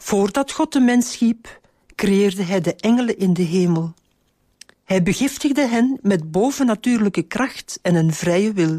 Voordat God de mens schiep, creëerde hij de engelen in de hemel. Hij begiftigde hen met bovennatuurlijke kracht en een vrije wil.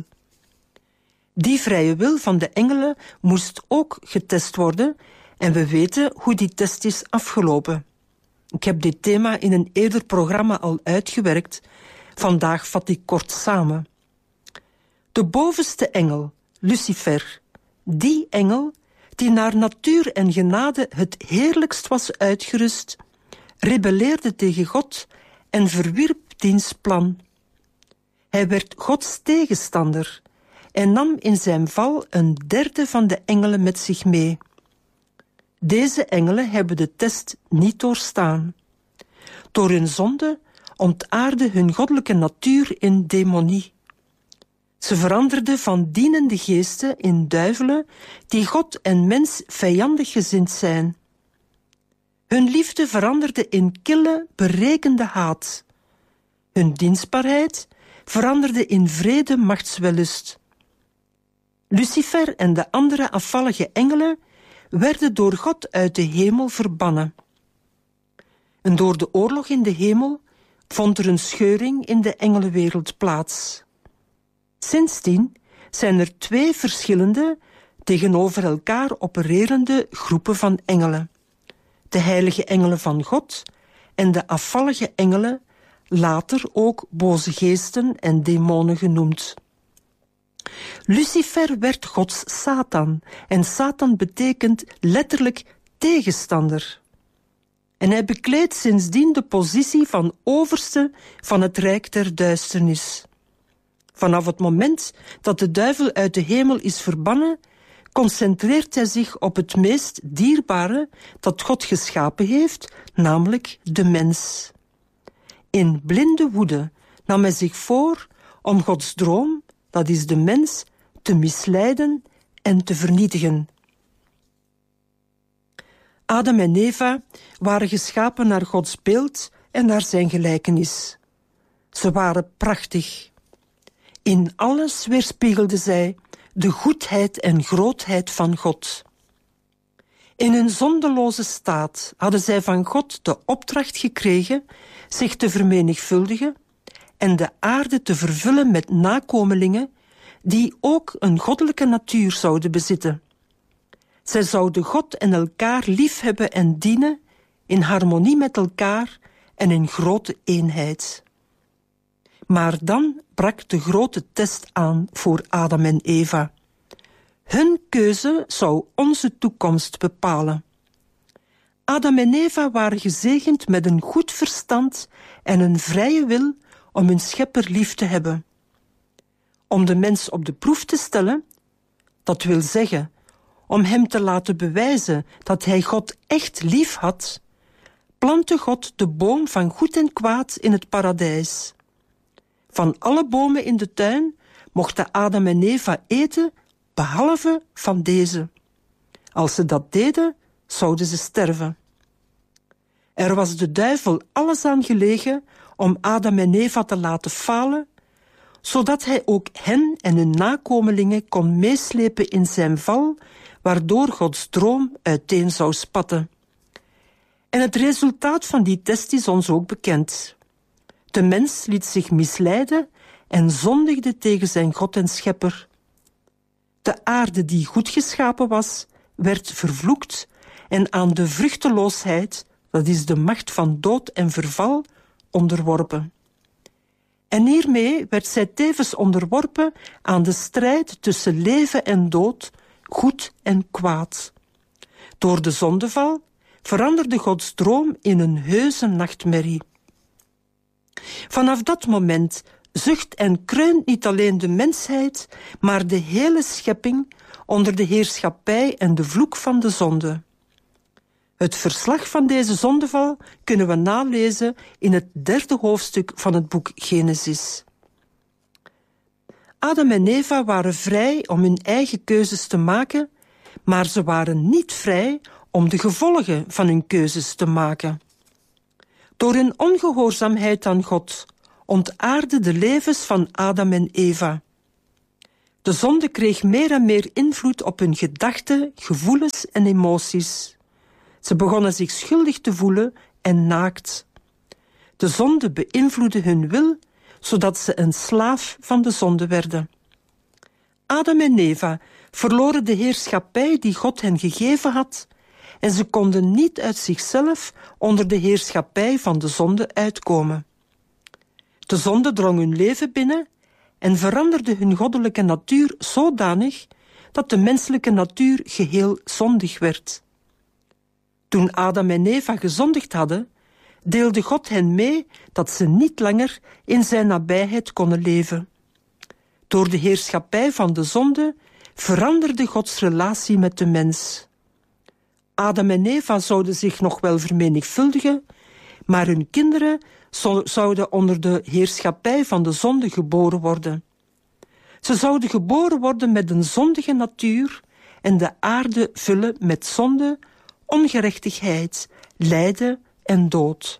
Die vrije wil van de engelen moest ook getest worden en we weten hoe die test is afgelopen. Ik heb dit thema in een eerder programma al uitgewerkt. Vandaag vat ik kort samen. De bovenste engel, Lucifer, die engel die naar natuur en genade het heerlijkst was uitgerust, rebelleerde tegen God en verwierp diens plan. Hij werd Gods tegenstander en nam in zijn val een derde van de engelen met zich mee. Deze engelen hebben de test niet doorstaan. Door hun zonde ontaarde hun goddelijke natuur in demonie. Ze veranderden van dienende geesten in duivelen die God en mens vijandig gezind zijn. Hun liefde veranderde in kille, berekende haat. Hun dienstbaarheid veranderde in wrede machtswellust. Lucifer en de andere afvallige engelen werden door God uit de hemel verbannen. En door de oorlog in de hemel vond er een scheuring in de engelenwereld plaats. Sindsdien zijn er 2 verschillende, tegenover elkaar opererende groepen van engelen. De heilige engelen van God en de afvallige engelen, later ook boze geesten en demonen genoemd. Lucifer werd Gods Satan en Satan betekent letterlijk tegenstander. En hij bekleedt sindsdien de positie van overste van het rijk der duisternis. Vanaf het moment dat de duivel uit de hemel is verbannen, concentreert hij zich op het meest dierbare dat God geschapen heeft, namelijk de mens. In blinde woede nam hij zich voor om Gods droom, dat is de mens, te misleiden en te vernietigen. Adam en Eva waren geschapen naar Gods beeld en naar zijn gelijkenis. Ze waren prachtig. In alles weerspiegelden zij de goedheid en grootheid van God. In hun zondeloze staat hadden zij van God de opdracht gekregen zich te vermenigvuldigen en de aarde te vervullen met nakomelingen die ook een goddelijke natuur zouden bezitten. Zij zouden God en elkaar liefhebben en dienen in harmonie met elkaar en in grote eenheid. Maar dan brak de grote test aan voor Adam en Eva. Hun keuze zou onze toekomst bepalen. Adam en Eva waren gezegend met een goed verstand en een vrije wil om hun schepper lief te hebben. Om de mens op de proef te stellen, dat wil zeggen, om hem te laten bewijzen dat hij God echt lief had, plantte God de boom van goed en kwaad in het paradijs. Van alle bomen in de tuin mochten Adam en Eva eten, behalve van deze. Als ze dat deden, zouden ze sterven. Er was de duivel alles aan gelegen om Adam en Eva te laten falen, zodat hij ook hen en hun nakomelingen kon meeslepen in zijn val, waardoor Gods droom uiteen zou spatten. En het resultaat van die test is ons ook bekend. De mens liet zich misleiden en zondigde tegen zijn God en schepper. De aarde die goed geschapen was, werd vervloekt en aan de vruchteloosheid, dat is de macht van dood en verval, onderworpen. En hiermee werd zij tevens onderworpen aan de strijd tussen leven en dood, goed en kwaad. Door de zondeval veranderde Gods droom in een heuse nachtmerrie. Vanaf dat moment zucht en kreunt niet alleen de mensheid, maar de hele schepping onder de heerschappij en de vloek van de zonde. Het verslag van deze zondeval kunnen we nalezen in het 3e hoofdstuk van het boek Genesis. Adam en Eva waren vrij om hun eigen keuzes te maken, maar ze waren niet vrij om de gevolgen van hun keuzes te maken. Door hun ongehoorzaamheid aan God ontaarden de levens van Adam en Eva. De zonde kreeg meer en meer invloed op hun gedachten, gevoelens en emoties. Ze begonnen zich schuldig te voelen en naakt. De zonde beïnvloedde hun wil, zodat ze een slaaf van de zonde werden. Adam en Eva verloren de heerschappij die God hen gegeven had en ze konden niet uit zichzelf onder de heerschappij van de zonde uitkomen. De zonde drong hun leven binnen en veranderde hun goddelijke natuur zodanig dat de menselijke natuur geheel zondig werd. Toen Adam en Eva gezondigd hadden, deelde God hen mee dat ze niet langer in zijn nabijheid konden leven. Door de heerschappij van de zonde veranderde Gods relatie met de mens. Adam en Eva zouden zich nog wel vermenigvuldigen, maar hun kinderen zouden onder de heerschappij van de zonde geboren worden. Ze zouden geboren worden met een zondige natuur en de aarde vullen met zonde, ongerechtigheid, lijden en dood.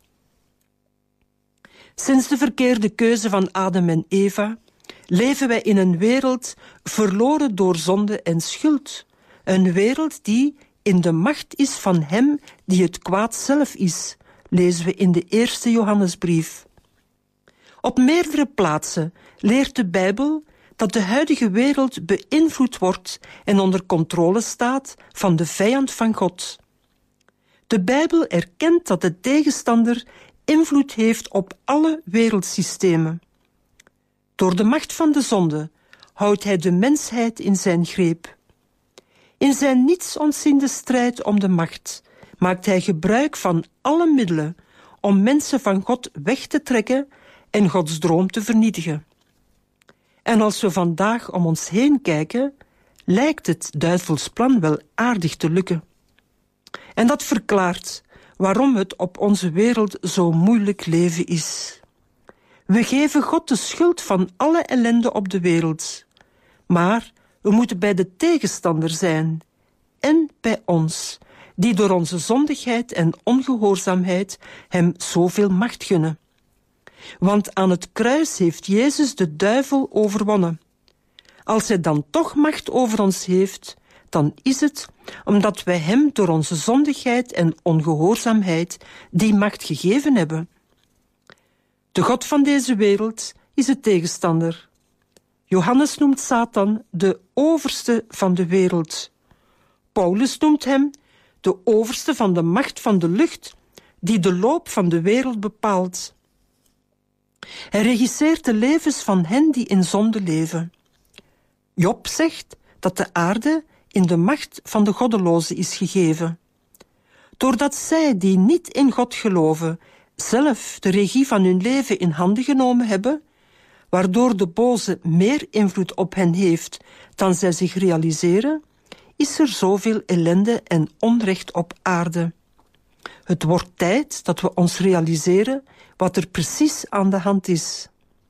Sinds de verkeerde keuze van Adam en Eva leven wij in een wereld verloren door zonde en schuld. Een wereld die in de macht is van hem die het kwaad zelf is, lezen we in de eerste Johannesbrief. Op meerdere plaatsen leert de Bijbel dat de huidige wereld beïnvloed wordt en onder controle staat van de vijand van God. De Bijbel erkent dat de tegenstander invloed heeft op alle wereldsystemen. Door de macht van de zonde houdt hij de mensheid in zijn greep. In zijn niets ontziende strijd om de macht maakt hij gebruik van alle middelen om mensen van God weg te trekken en Gods droom te vernietigen. En als we vandaag om ons heen kijken, lijkt het duivels plan wel aardig te lukken. En dat verklaart waarom het op onze wereld zo moeilijk leven is. We geven God de schuld van alle ellende op de wereld. Maar we moeten bij de tegenstander zijn en bij ons, die door onze zondigheid en ongehoorzaamheid hem zoveel macht gunnen. Want aan het kruis heeft Jezus de duivel overwonnen. Als hij dan toch macht over ons heeft, dan is het omdat wij hem door onze zondigheid en ongehoorzaamheid die macht gegeven hebben. De God van deze wereld is de tegenstander. Johannes noemt Satan de overste van de wereld. Paulus noemt hem de overste van de macht van de lucht, die de loop van de wereld bepaalt. Hij regisseert de levens van hen die in zonde leven. Job zegt dat de aarde in de macht van de goddelozen is gegeven. Doordat zij die niet in God geloven zelf de regie van hun leven in handen genomen hebben, waardoor de boze meer invloed op hen heeft dan zij zich realiseren, is er zoveel ellende en onrecht op aarde. Het wordt tijd dat we ons realiseren wat er precies aan de hand is.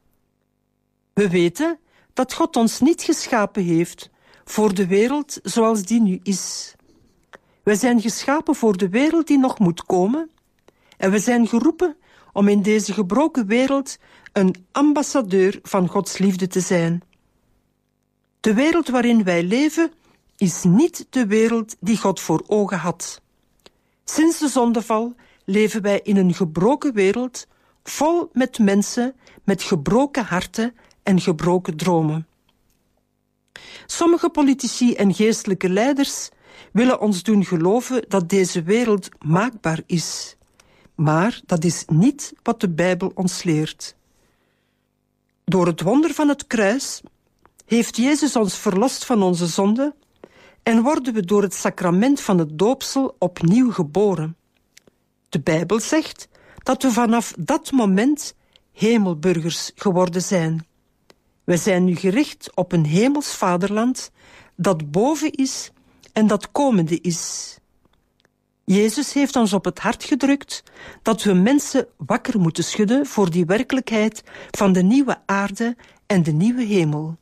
We weten dat God ons niet geschapen heeft voor de wereld zoals die nu is. We zijn geschapen voor de wereld die nog moet komen en we zijn geroepen om in deze gebroken wereld een ambassadeur van Gods liefde te zijn. De wereld waarin wij leven is niet de wereld die God voor ogen had. Sinds de zondeval leven wij in een gebroken wereld, vol met mensen met gebroken harten en gebroken dromen. Sommige politici en geestelijke leiders willen ons doen geloven dat deze wereld maakbaar is. Maar dat is niet wat de Bijbel ons leert. Door het wonder van het kruis heeft Jezus ons verlost van onze zonde en worden we door het sacrament van het doopsel opnieuw geboren. De Bijbel zegt dat we vanaf dat moment hemelburgers geworden zijn. Wij zijn nu gericht op een hemels vaderland dat boven is en dat komende is. Jezus heeft ons op het hart gedrukt dat we mensen wakker moeten schudden voor die werkelijkheid van de nieuwe aarde en de nieuwe hemel.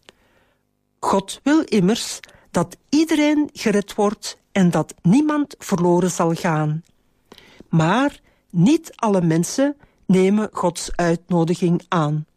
God wil immers dat iedereen gered wordt en dat niemand verloren zal gaan. Maar niet alle mensen nemen Gods uitnodiging aan.